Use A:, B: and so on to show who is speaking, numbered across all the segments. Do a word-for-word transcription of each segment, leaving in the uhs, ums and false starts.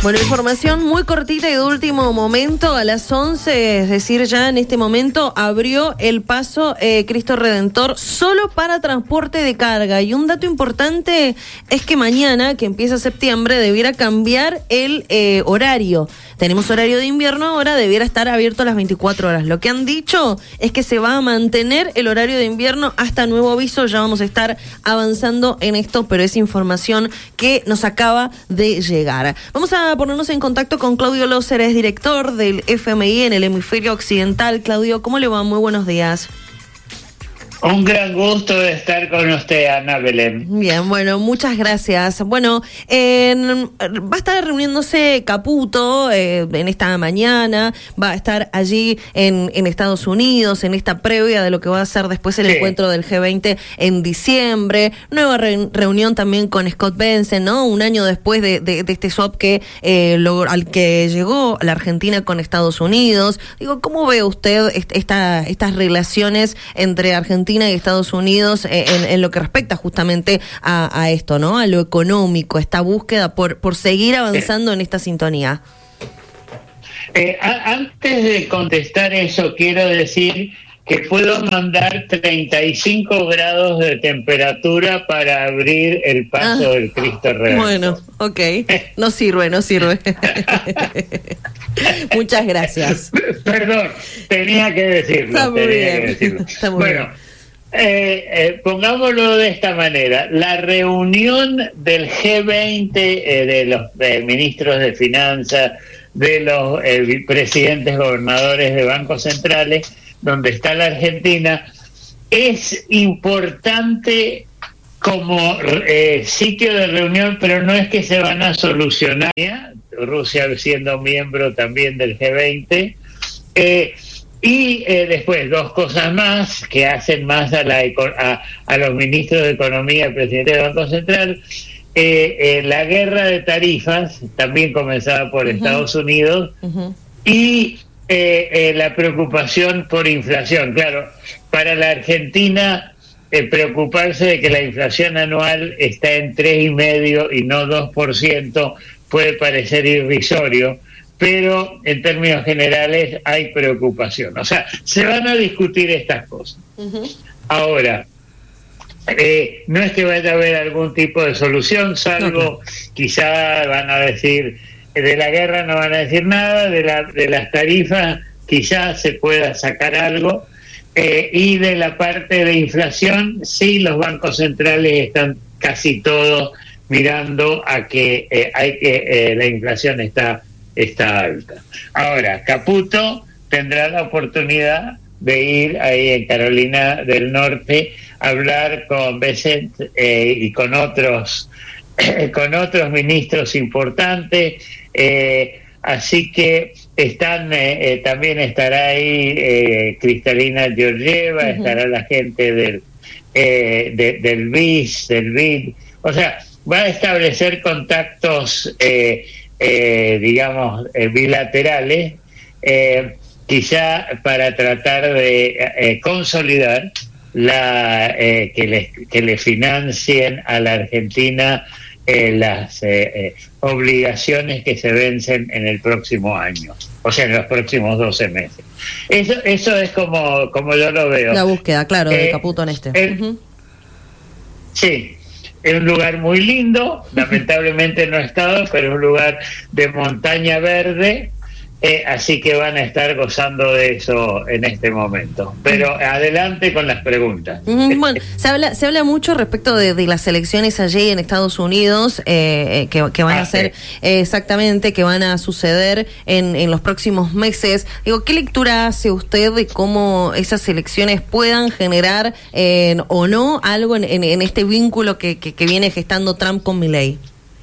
A: Bueno, información muy cortita y de último momento, a las once, es decir, ya en este momento abrió el paso eh, Cristo Redentor solo para transporte de carga. Y un dato importante es que mañana, que empieza septiembre, debiera cambiar el eh, horario. Tenemos horario de invierno ahora, debiera estar abierto a las veinticuatro horas. Lo que han dicho es que se va a mantener el horario de invierno hasta nuevo aviso. Ya vamos a estar avanzando en esto, pero es información que nos acaba de llegar. Vamos a ponernos en contacto con Claudio Loser, es director del F M I en el hemisferio occidental. Claudio, ¿cómo le va? Muy buenos días.
B: Un gran gusto de estar con usted, Ana Belén.
A: Bien, bueno, muchas gracias. Bueno, eh, va a estar reuniéndose Caputo eh, en esta mañana, va a estar allí en, en Estados Unidos, en esta previa de lo que va a ser después el sí. encuentro del G veinte en diciembre. Nueva re- reunión también con Scott Bessent, ¿no? Un año después de, de, de este swap que eh, logró, al que llegó la Argentina con Estados Unidos. Digo, ¿cómo ve usted esta, estas relaciones entre Argentina y Estados Unidos en, en lo que respecta justamente a, a esto, ¿no? A lo económico, esta búsqueda por, por seguir avanzando en esta sintonía.
B: Eh, a, antes de contestar eso, quiero decir que puedo mandar treinta y cinco grados de temperatura para abrir el paso ah, del Cristo Redentor.
A: Bueno, ok. No sirve, no sirve. Muchas gracias.
B: Perdón, tenía que decirlo.
A: Está muy
B: tenía
A: bien.
B: Que decirlo.
A: Está muy
B: bueno,
A: bien.
B: Eh, eh, pongámoslo de esta manera, la reunión del G veinte eh, de los eh, ministros de finanzas, de los eh, presidentes gobernadores de bancos centrales, donde está la Argentina, es importante como eh, sitio de reunión, pero no es que se van a solucionar, ¿ya? Rusia siendo miembro también del G veinte, eh, y eh, después dos cosas más que hacen más a, la, a, a los ministros de Economía, el presidente del Banco Central, eh, eh, la guerra de tarifas, también comenzada por uh-huh. Estados Unidos, uh-huh. y eh, eh, la preocupación por inflación. Claro, para la Argentina eh, preocuparse de que la inflación anual está en tres coma cinco y no dos por ciento puede parecer irrisorio, pero en términos generales hay preocupación. O sea, se van a discutir estas cosas. Uh-huh. Ahora, eh, no es que vaya a haber algún tipo de solución, salvo okay. quizá van a decir, de la guerra no van a decir nada, de, la, de las tarifas quizás se pueda sacar algo, eh, y de la parte de inflación, sí, los bancos centrales están casi todos mirando a que eh, hay que eh, la inflación está está alta. Ahora, Caputo tendrá la oportunidad de ir ahí en Carolina del Norte a hablar con Bessent eh, y con otros eh, con otros ministros importantes, eh, así que están eh, eh, también estará ahí eh, Cristalina Georgieva, uh-huh. estará la gente del eh, de, del B I S, del B I D, o sea, va a establecer contactos eh, Eh, digamos, eh, bilaterales, eh, quizá para tratar de eh, consolidar la eh, que, le, que le financien a la Argentina eh, las eh, eh, obligaciones que se vencen en el próximo año, o sea, en los próximos doce meses. Eso, eso es como, como yo lo veo.
A: La búsqueda, claro,
B: eh,
A: de Caputo en este.
B: El, uh-huh. Sí. Es un lugar muy lindo, lamentablemente no he estado, pero es un lugar de montaña verde, eh, así que van a estar gozando de eso en este momento. Pero adelante con las preguntas.
A: Bueno, se habla se habla mucho respecto de, de las elecciones allí en Estados Unidos, eh, que, que van ah, a ser sí. eh, exactamente, que van a suceder en, en los próximos meses. Digo, ¿qué lectura hace usted de cómo esas elecciones puedan generar eh, o no algo en, en, en este vínculo que, que, que viene gestando Trump con Milei?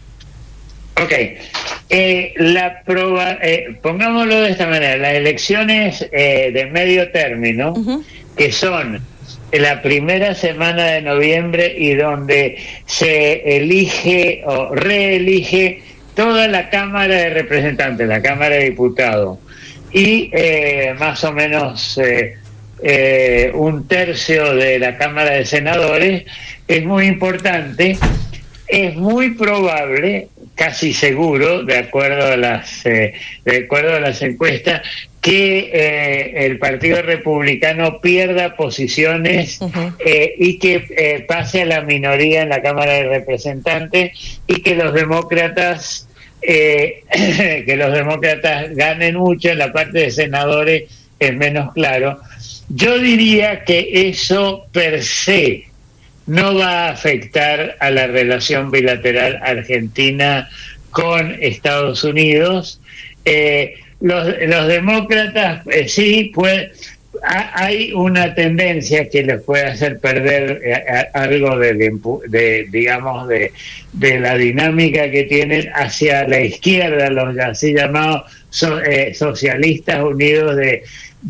B: Ok, eh, la proba, eh, pongámoslo de esta manera, las elecciones eh, de medio término, uh-huh. que son la primera semana de noviembre y donde se elige o reelige toda la Cámara de Representantes, la Cámara de Diputados, y eh, más o menos eh, eh, un tercio de la Cámara de Senadores, es muy importante. Es muy probable casi seguro, de acuerdo a las eh, de acuerdo a las encuestas, que eh, el Partido Republicano pierda posiciones uh-huh. eh, y que eh, pase a la minoría en la Cámara de Representantes, y que los demócratas eh, que los demócratas ganen mucho. En la parte de senadores es menos claro. Yo diría que eso per se no va a afectar a la relación bilateral argentina con Estados Unidos. Eh, los, los demócratas eh, sí, pues, ha, hay una tendencia que les puede hacer perder eh, a, algo de, de, de digamos, de, de la dinámica que tienen hacia la izquierda, los así llamados so, eh, socialistas unidos de,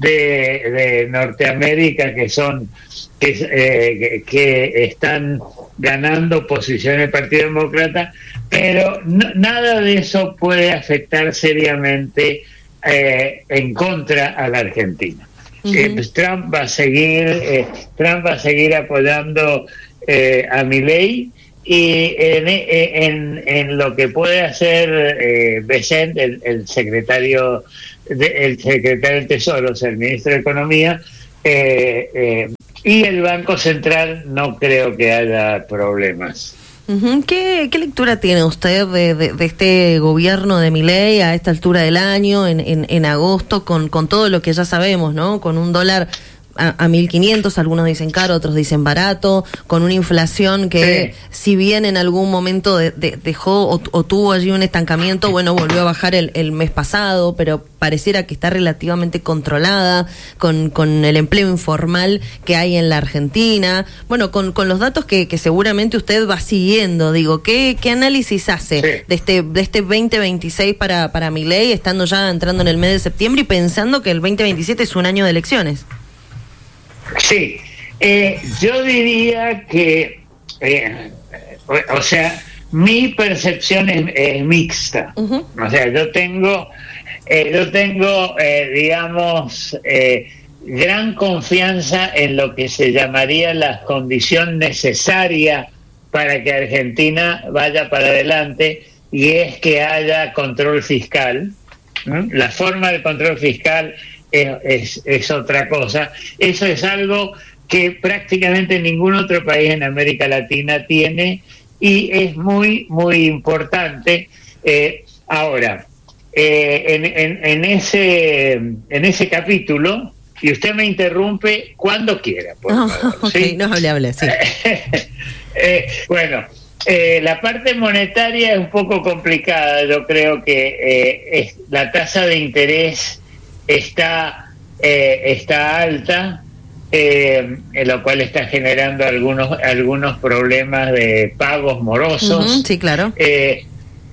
B: de, de Norteamérica, que son que, eh, que, que están ganando posiciones del Partido Demócrata, pero no, nada de eso puede afectar seriamente eh, en contra a la Argentina. Uh-huh. eh, pues Trump va a seguir eh, Trump va a seguir apoyando eh, a Milei, y en, en, en lo que puede hacer eh, Bessent, el, el secretario de, el secretario del Tesoro, o sea, el ministro de Economía, eh, eh, y el Banco Central, no creo que haya problemas.
A: Uh-huh. ¿Qué, ¿Qué lectura tiene usted de, de, de este gobierno de Milei a esta altura del año, en, en, en agosto, con, con todo lo que ya sabemos, ¿no? Con un dólar a, a mil quinientos, algunos dicen caro, otros dicen barato, con una inflación que, sí, si bien en algún momento de, de, dejó o, o tuvo allí un estancamiento, bueno, volvió a bajar el, el mes pasado, pero pareciera que está relativamente controlada, con, con el empleo informal que hay en la Argentina. Bueno, con, con los datos que, que seguramente usted va siguiendo, digo, ¿qué, qué análisis hace sí. de este de este veinte veintiséis para, para Milei, estando ya entrando en el mes de septiembre y pensando que el veinte veintisiete es un año de elecciones?
B: Sí, eh, yo diría que, eh, o, o sea, mi percepción es, es mixta. Uh-huh. O sea, yo tengo, eh, yo tengo, eh, digamos, eh, gran confianza en lo que se llamaría la condición necesaria para que Argentina vaya para adelante, y es que haya control fiscal. ¿Mm? La forma del control fiscal Es, es, es otra cosa. Eso es algo que prácticamente ningún otro país en América Latina tiene, y es muy, muy importante. Eh, ahora, eh, en, en, en, ese, en ese capítulo, y usted me interrumpe cuando quiera, por
A: oh,
B: favor.
A: Okay,
B: ¿sí?
A: No hable, hable, sí.
B: eh, bueno, eh, la parte monetaria es un poco complicada. Yo creo que eh, es, la tasa de interés está eh, está alta, eh, en lo cual está generando algunos algunos problemas de pagos morosos.
A: Uh-huh, sí, claro.
B: Eh,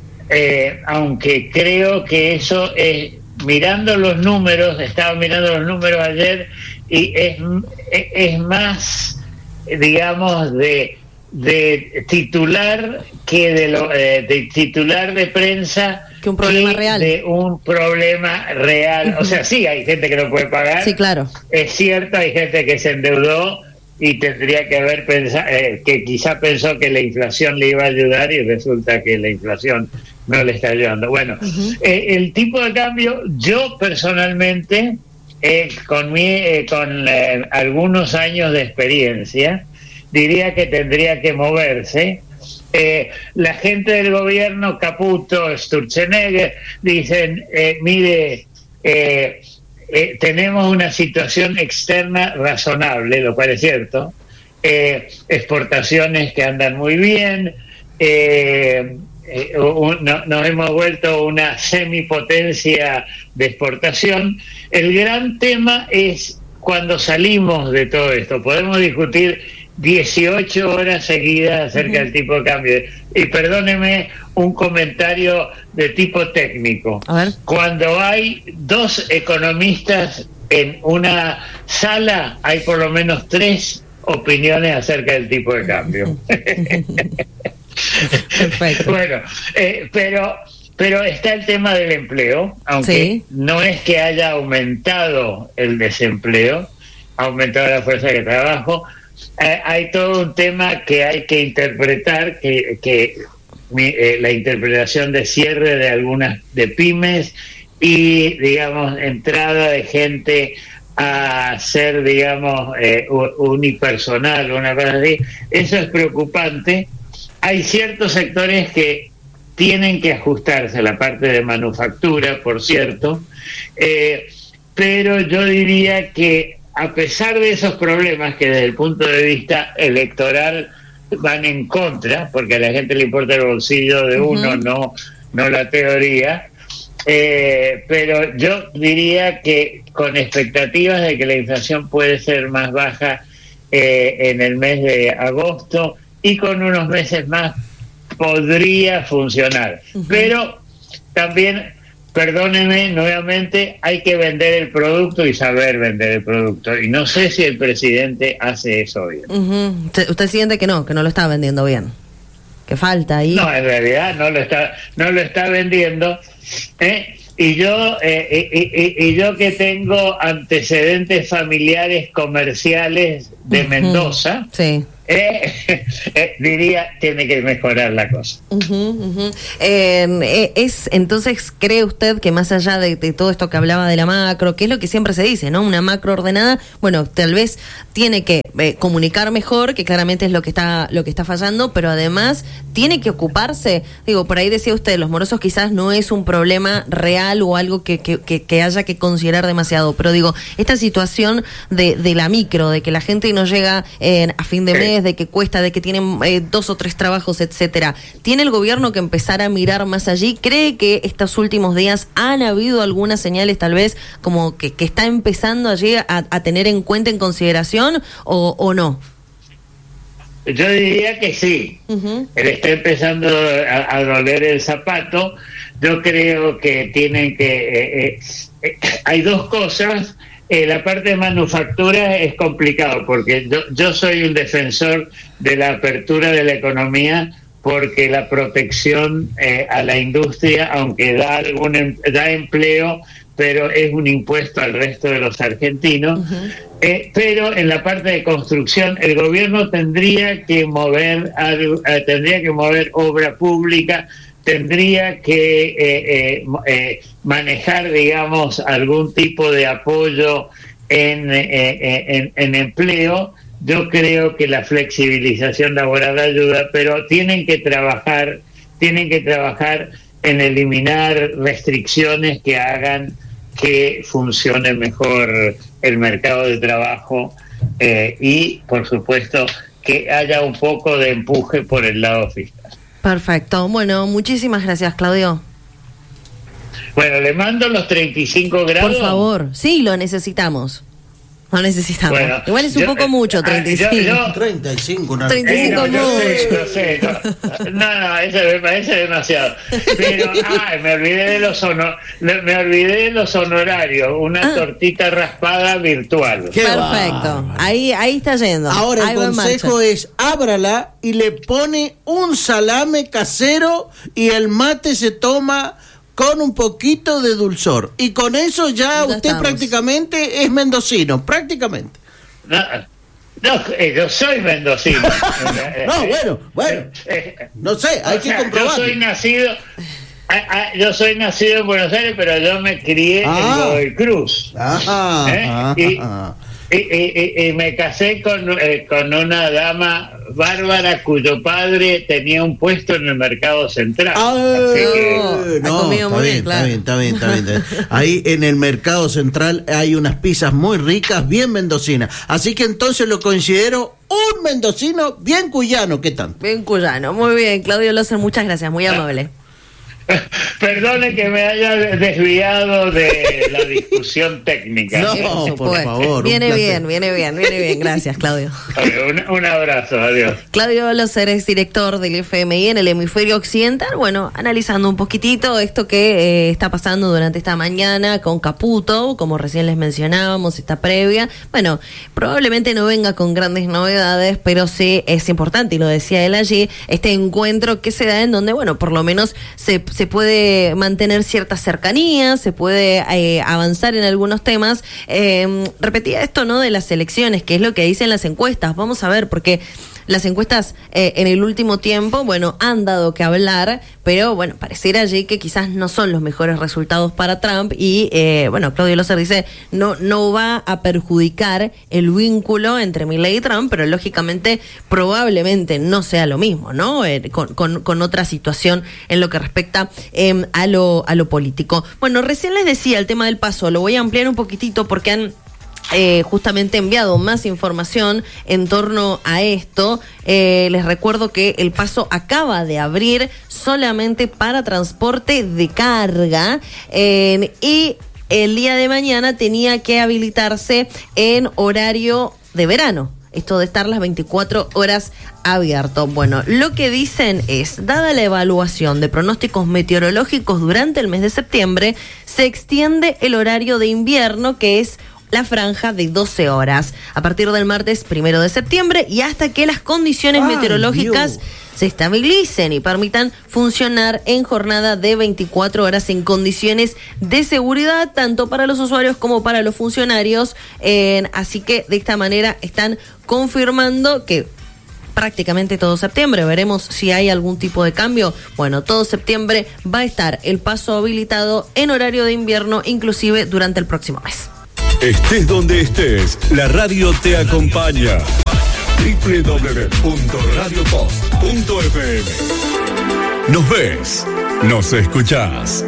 B: eh, aunque creo que eso es, mirando los números, estaba mirando los números ayer, y es es más, digamos, de de titular que de lo eh, de titular de prensa
A: que un problema
B: que
A: real
B: de un problema real. Uh-huh. O sea, sí, hay gente que no puede pagar.
A: Sí, claro.
B: Es cierto, hay gente que se endeudó y tendría que haber pensado, eh, que quizá pensó que la inflación le iba a ayudar, y resulta que la inflación no le está ayudando. Bueno, uh-huh. eh, el tipo de cambio, yo personalmente, eh, con mi, eh, con eh, algunos años de experiencia, diría que tendría que moverse. Eh, la gente del gobierno, Caputo, Sturzenegger, dicen, eh, mire, eh, eh, tenemos una situación externa razonable, lo cual es cierto, eh, exportaciones que andan muy bien, eh, eh, un, no, nos hemos vuelto una semipotencia de exportación. El gran tema es cuando salimos de todo esto. Podemos discutir dieciocho horas seguidas acerca uh-huh. del tipo de cambio. Y perdóneme un comentario de tipo técnico.
A: A ver.
B: Cuando hay dos economistas en una sala, hay por lo menos tres opiniones acerca del tipo de cambio.
A: Perfecto.
B: Bueno, eh, pero pero está el tema del empleo, aunque sí. no es que haya aumentado el desempleo, ha aumentado la fuerza de trabajo. Eh, hay todo un tema que hay que interpretar, que, que mi, eh, la interpretación de cierre de algunas de pymes y, digamos, entrada de gente a ser, digamos, eh, unipersonal, una cosa así. Eso es preocupante. Hay ciertos sectores que tienen que ajustarse a la parte de manufactura, por cierto, eh, pero yo diría que a pesar de esos problemas que desde el punto de vista electoral van en contra, porque a la gente le importa el bolsillo de uno, uh-huh. no, no la teoría, eh, pero yo diría que con expectativas de que la inflación puede ser más baja eh, en el mes de agosto y con unos meses más podría funcionar. Uh-huh. Pero también, perdónenme nuevamente, hay que vender el producto y saber vender el producto. Y no sé si el presidente hace eso bien.
A: Uh-huh. ¿Usted, usted siente que no, que no lo está vendiendo bien? ¿Que falta ahí?
B: No, en realidad no lo está, no lo está vendiendo. ¿eh? Y yo, eh, y, y, y yo que tengo antecedentes familiares comerciales de uh-huh. Mendoza,
A: sí.
B: Eh, eh, diría, tiene que mejorar la cosa.
A: Uh-huh, uh-huh. Eh, es entonces, ¿cree usted que más allá de, de todo esto que hablaba de la macro, que es lo que siempre se dice, ¿no? Una macro ordenada, bueno, tal vez tiene que eh, comunicar mejor, que claramente es lo que está lo que está fallando, pero además tiene que ocuparse, digo, por ahí decía usted, los morosos quizás no es un problema real o algo que, que, que, que haya que considerar demasiado, pero digo, esta situación de, de la micro, de que la gente no llega eh, a fin de mes, de que cuesta, de que tienen eh, dos o tres trabajos, etcétera. ¿Tiene el gobierno que empezar a mirar más allí? ¿Cree que estos últimos días han habido algunas señales tal vez como que, que está empezando allí a, a tener en cuenta, en consideración o, o no?
B: Yo diría que sí. Uh-huh. Él está empezando a, a doler el zapato. Yo creo que tienen que... Eh, eh, eh, hay dos cosas. Eh, la parte de manufactura es complicado porque yo, yo soy un defensor de la apertura de la economía porque la protección eh, a la industria, aunque da algún da empleo, pero es un impuesto al resto de los argentinos. Uh-huh. Eh, pero en la parte de construcción el gobierno tendría que mover eh, tendría que mover obra pública, tendría que eh, eh, eh, manejar, digamos, algún tipo de apoyo en, eh, en, en empleo. Yo creo que la flexibilización laboral ayuda, pero tienen que trabajar, tienen que trabajar en eliminar restricciones que hagan que funcione mejor el mercado de trabajo eh, y, por supuesto, que haya un poco de empuje por el lado fiscal.
A: Perfecto. Bueno, muchísimas gracias, Claudio.
B: Bueno, le mando los treinta y cinco grados.
A: Por favor, sí, lo necesitamos. Lo necesitamos. Bueno, igual es un yo, poco mucho, treinta y cinco. Yo, yo,
C: treinta y cinco, una...
A: treinta y cinco
B: eh, no, no sé, no sé. No, no, no, eso me parece demasiado. Pero, ay, me olvidé de los honor, me olvidé de los honorarios. Una ah. tortita raspada virtual.
A: Qué perfecto. Va. Ahí, ahí está yendo.
C: Ahora
A: ahí
C: el consejo es ábrala y le pone un salame casero y el mate se toma con un poquito de dulzor. Y con eso ya, ya usted estamos. Prácticamente es mendocino, prácticamente.
B: No, no eh, yo soy mendocino.
C: no, bueno, bueno. No sé, hay o que sea, comprobarlo.
B: Yo soy nacido... Yo soy nacido en Buenos Aires, pero yo me crié ah. en Godoy Cruz. Ah, ¿eh? ah, y, ah. Y, y, y, y me casé con, eh, con una dama bárbara cuyo padre tenía un puesto en el Mercado Central.
C: Ah, así que, no, está bien, bien, claro. está bien, está bien, está bien. Ahí en el Mercado Central hay unas pizzas muy ricas, bien mendocinas. Así que entonces lo considero un mendocino bien cuyano. ¿Qué tal?
A: Bien cuyano, muy bien. Claudio Loser, muchas gracias, muy amable.
B: Perdone que me haya desviado de la discusión técnica.
C: No, por, por favor.
A: Viene bien, viene bien, viene bien. Gracias, Claudio.
B: Un, un abrazo, adiós.
A: Claudio Loser es director del F M I en el hemisferio occidental. Bueno, analizando un poquitito esto que eh, está pasando durante esta mañana con Caputo, como recién les mencionábamos, esta previa. Bueno, probablemente no venga con grandes novedades, pero sí es importante, y lo decía él allí, este encuentro que se da en donde, bueno, por lo menos se se puede mantener cierta cercanía, se puede eh, avanzar en algunos temas. Eh, repetía esto, ¿no?, de las elecciones, que es lo que dicen las encuestas. Vamos a ver, porque Las encuestas eh, en el último tiempo, bueno, han dado que hablar, pero bueno, pareciera allí que quizás no son los mejores resultados para Trump y, eh, bueno, Claudio Loser dice, no, no va a perjudicar el vínculo entre Milei y Trump, pero lógicamente probablemente no sea lo mismo, ¿no? Eh, con, con, con otra situación en lo que respecta eh, a lo, a lo político. Bueno, recién les decía el tema del paso, lo voy a ampliar un poquitito porque han Eh, justamente enviado más información en torno a esto. Eh, les recuerdo que el paso acaba de abrir solamente para transporte de carga eh, y el día de mañana tenía que habilitarse en horario de verano. Esto de estar las veinticuatro horas abierto. Bueno, lo que dicen es, dada la evaluación de pronósticos meteorológicos durante el mes de septiembre, se extiende el horario de invierno, que es la franja de doce horas, a partir del martes primero de septiembre y hasta que las condiciones Ay, meteorológicas Dios. se estabilicen y permitan funcionar en jornada de veinticuatro horas en condiciones de seguridad, tanto para los usuarios como para los funcionarios. Eh, así que de esta manera están confirmando que prácticamente todo septiembre, veremos si hay algún tipo de cambio. Bueno, todo septiembre va a estar el paso habilitado en horario de invierno, inclusive durante el próximo mes.
D: Estés donde estés, la radio te acompaña. doble u doble u doble u punto radio post punto efe eme. Nos ves, nos escuchás.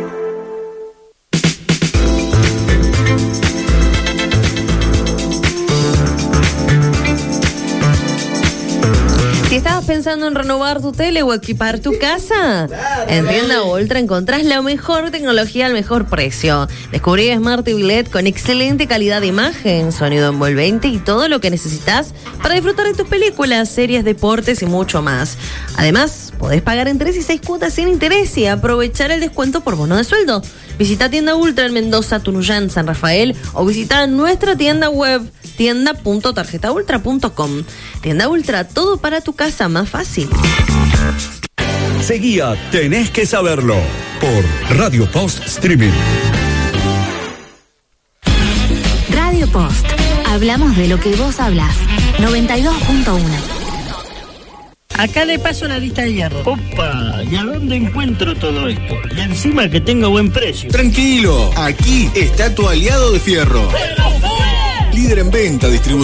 A: Si estabas pensando en renovar tu tele o equipar tu casa, en Tienda Ultra encontrás la mejor tecnología al mejor precio. Descubrí Smart T V L E D con excelente calidad de imagen, sonido envolvente y todo lo que necesitas para disfrutar de tus películas, series, deportes y mucho más. Además, podés pagar en tres y seis cuotas sin interés y aprovechar el descuento por bono de sueldo. Visita Tienda Ultra en Mendoza, Tunuyán, San Rafael o visita nuestra tienda web tienda punto tarjeta ultra punto com. Tienda Ultra, todo para tu casa más fácil.
D: Seguía Tenés que Saberlo por Radio Post Streaming.
E: Radio Post. Hablamos de lo que vos hablas. noventa y dos punto uno.
F: Acá le paso la lista de hierro. Opa, ¿y a dónde encuentro todo esto? Y encima que tenga buen precio.
G: Tranquilo, aquí está tu aliado de fierro. Líder en venta, distribución.